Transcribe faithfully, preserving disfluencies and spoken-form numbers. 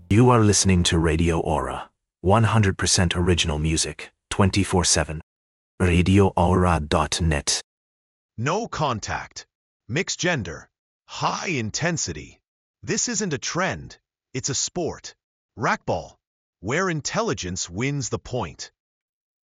You are listening to Radio Aura, one hundred percent original music, twenty-four seven. radio aura dot net. No contact. Mixed gender. High intensity. This isn't a trend, it's a sport. Racquetball, where intelligence wins the point.